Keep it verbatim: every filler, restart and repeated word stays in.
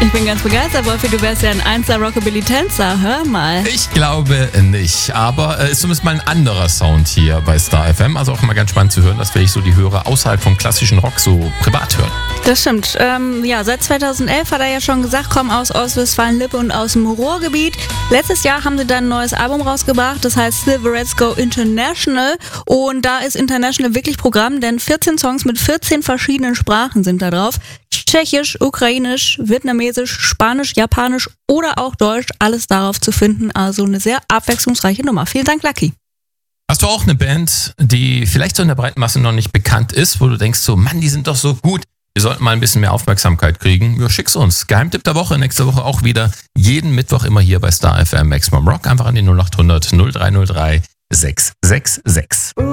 Ich bin ganz begeistert, Wolfi, du wärst ja ein Einser Rockabilly-Tänzer, hör mal. Ich glaube nicht, aber es äh, ist zumindest mal ein anderer Sound hier bei Star F M. Also auch mal ganz spannend zu hören, dass wir so die Hörer außerhalb vom klassischen Rock so privat hören. Das stimmt. Ähm, ja, seit zweitausendelf hat er ja schon gesagt, kommen aus Ostwestfalen-Lippe und aus dem Ruhrgebiet. Letztes Jahr haben sie dann ein neues Album rausgebracht, das heißt Silver Reds Go International. Und da ist International wirklich Programm, denn vierzehn Songs mit vierzehn verschiedenen Sprachen sind da drauf. Tschechisch, Ukrainisch, Vietnamesisch, Spanisch, Japanisch oder auch Deutsch, alles darauf zu finden. Also eine sehr abwechslungsreiche Nummer. Vielen Dank, Lucky. Hast du auch eine Band, die vielleicht so in der breiten Masse noch nicht bekannt ist, wo du denkst so, Mann, die sind doch so gut, wir sollten mal ein bisschen mehr Aufmerksamkeit kriegen? Ja, schick's uns. Geheimtipp der Woche, nächste Woche auch wieder. Jeden Mittwoch immer hier bei Star F M Maximum Rock. Einfach an die null acht hundert null drei null drei sechs sechs sechs.